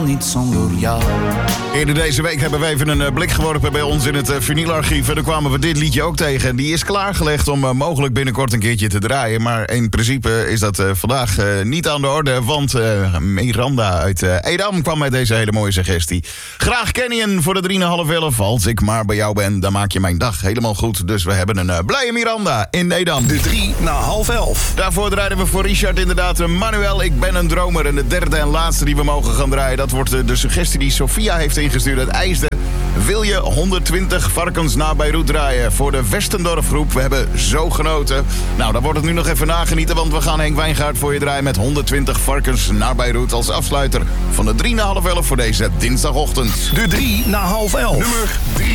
niet zonder jou. Eerder deze week hebben we even een blik geworpen bij ons in het vinylarchief. En daar kwamen we dit liedje ook tegen. Die is klaargelegd om mogelijk binnenkort een keertje te draaien. Maar in principe is dat vandaag niet aan de orde. Want Miranda uit Edam kwam met deze hele mooie suggestie. Graag Canyon voor de 3,5 als ik maar bij jou ben, dan maak je mijn dag helemaal goed. Dus we hebben een blije Miranda in Edam. De 3:10. Daarvoor draaien we voor Richard inderdaad Manuel, ik ben een dromer. En de derde en laatste die we mogen gaan draaien, dat wordt de suggestie die Sophia heeft ingestuurd uit IJsden. Wil je 120 varkens naar Beirut draaien voor de Westendorfgroep? We hebben zo genoten. Nou, dan wordt het nu nog even nagenieten, want we gaan Henk Wijngaard voor je draaien met 120 varkens naar Beirut als afsluiter van de 3:10 voor deze dinsdagochtend. De 3:10. Nummer 3.